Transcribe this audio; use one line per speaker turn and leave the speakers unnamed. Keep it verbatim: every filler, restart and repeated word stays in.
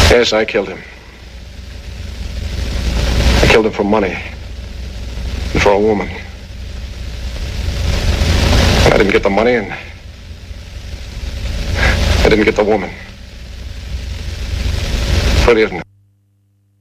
Yes, I killed him. I killed him for money. And for a woman. And I didn't get the money, and I didn't get the woman. Freddie isn't.